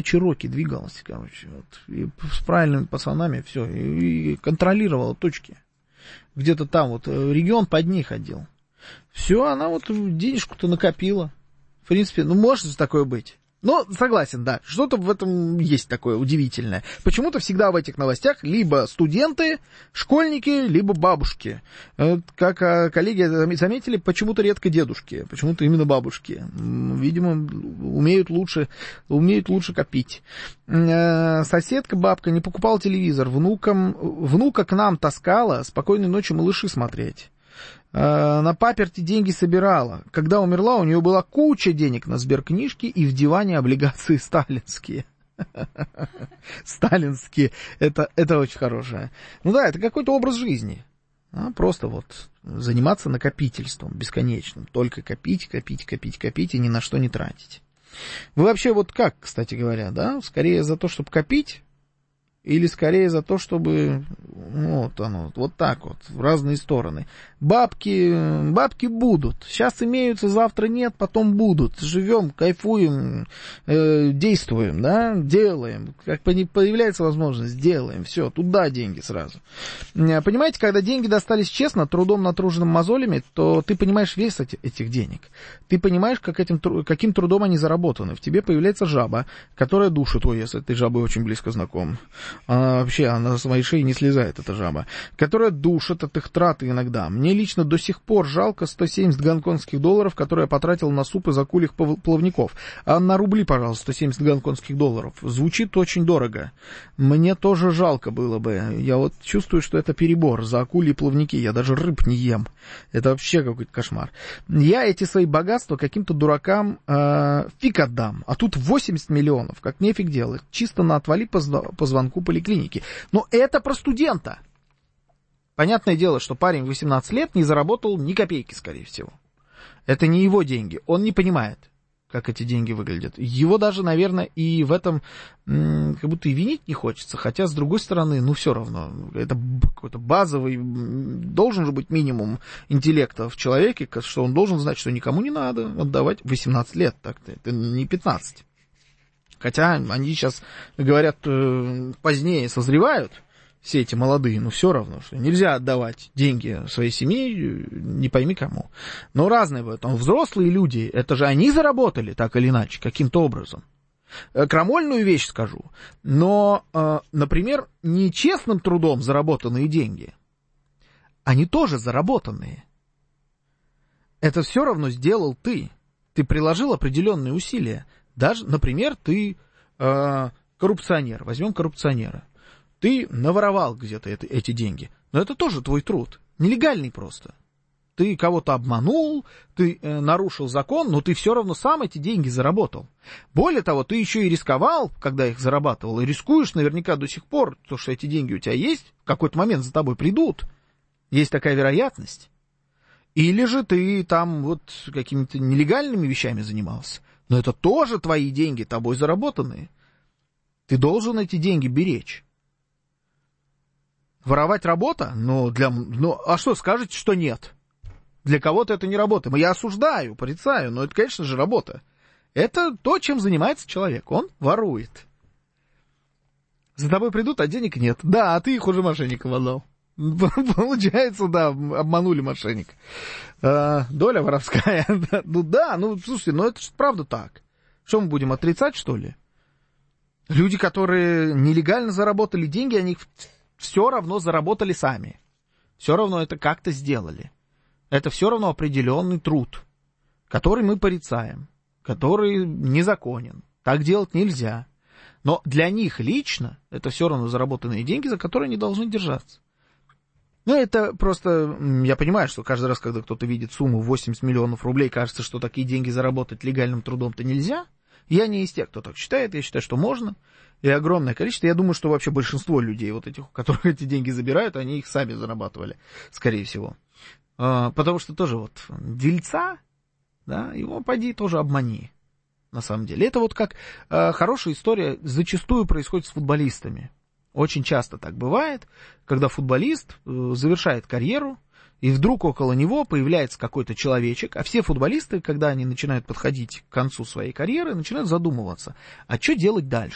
Чероки двигалась, короче, вот, и с правильными пацанами все, и контролировала точки. Где-то там вот регион под ней ходил. Все, она вот денежку-то накопила. В принципе, ну, может такое быть. Но, согласен, да, что-то в этом есть такое удивительное. Почему-то всегда в этих новостях либо студенты, школьники, либо бабушки. Как коллеги заметили, почему-то редко дедушки, почему-то именно бабушки. Видимо, умеют лучше копить. Соседка, бабка, не покупала телевизор, внука к нам таскала, спокойной ночи малыши смотреть. На паперти деньги собирала. Когда умерла, у нее была куча денег на сберкнижке и в диване облигации сталинские. Сталинские. Это очень хорошее. Ну да, это какой-то образ жизни. Просто вот заниматься накопительством бесконечным. Только копить и ни на что не тратить. Вы вообще вот как, кстати говоря, да? Скорее за то, чтобы копить? Или скорее за то, чтобы вот оно, вот так вот, в разные стороны. Бабки будут. Сейчас имеются, завтра нет, потом будут. Живем, кайфуем, действуем, да, делаем. Как появляется возможность, делаем. Все, туда деньги сразу. Понимаете, когда деньги достались честно, трудом, натруженным мозолями, то ты понимаешь вес этих денег. Ты понимаешь, каким трудом они заработаны. В тебе появляется жаба, которая душит. Ой, я с этой жабой очень близко знаком. Она с моей шеи не слезает, эта жаба, которая душит от их траты иногда. Мне лично до сих пор жалко 170 гонконгских долларов, которые я потратил на суп из акульих плавников. А на рубли, пожалуйста, 170 гонконгских долларов. Звучит очень дорого. Мне тоже жалко было бы. Я вот чувствую, что это перебор за акульи плавники. Я даже рыб не ем. Это вообще какой-то кошмар. Я эти свои богатства каким-то дуракам фиг отдам. А тут 80 миллионов. Как нефиг делать. Чисто на отвали по звонку поликлиники. Но это про студента. Понятное дело, что парень в 18 лет не заработал ни копейки, скорее всего. Это не его деньги. Он не понимает, как эти деньги выглядят. Его даже, наверное, и в этом как будто и винить не хочется. Хотя, с другой стороны, ну, все равно. Это какой-то базовый, должен же быть минимум интеллекта в человеке, что он должен знать, что никому не надо отдавать 18 лет. Так-то, это не 15. Хотя они сейчас, говорят, позднее созревают, все эти молодые, но все равно, что нельзя отдавать деньги своей семье, не пойми кому. Но разные бывают. Взрослые люди, это же они заработали так или иначе, каким-то образом. Крамольную вещь скажу, но, например, нечестным трудом заработанные деньги, они тоже заработанные. Это все равно сделал ты. Ты приложил определенные усилия. Даже, например, ты коррупционер, возьмем коррупционера. Ты наворовал где-то эти деньги, но это тоже твой труд, нелегальный просто. Ты кого-то обманул, ты нарушил закон, но ты все равно сам эти деньги заработал. Более того, ты еще и рисковал, когда их зарабатывал, и рискуешь наверняка до сих пор, то, что эти деньги у тебя есть, в какой-то момент за тобой придут. Есть такая вероятность. Или же ты там вот какими-то нелегальными вещами занимался. Но это тоже твои деньги, тобой заработанные. Ты должен эти деньги беречь. Воровать работа? А что, скажете, что нет? Для кого-то это не работа. Я осуждаю, порицаю, но это, конечно же, работа. Это то, чем занимается человек. Он ворует. За тобой придут, а денег нет. Да, а ты их уже мошенникам отдал. Получается, да, обманули мошенника. Доля воровская. Слушайте, это же правда так. Что мы будем отрицать, что ли? Люди, которые нелегально заработали деньги, они их все равно заработали сами. Все равно это как-то сделали. Это все равно определенный труд, который мы порицаем, который незаконен. Так делать нельзя. Но для них лично это все равно заработанные деньги, за которые они должны держаться. Это просто, я понимаю, что каждый раз, когда кто-то видит сумму 80 миллионов рублей, кажется, что такие деньги заработать легальным трудом-то нельзя. Я не из тех, кто так считает, я считаю, что можно. И огромное количество, я думаю, что вообще большинство людей, вот этих, у которых эти деньги забирают, они их сами зарабатывали, скорее всего. Потому что тоже вот дельца, да, его поди тоже обмани, на самом деле. Это вот как хорошая история зачастую происходит с футболистами. Очень часто так бывает, когда футболист завершает карьеру, и вдруг около него появляется какой-то человечек, а все футболисты, когда они начинают подходить к концу своей карьеры, начинают задумываться, а что делать дальше?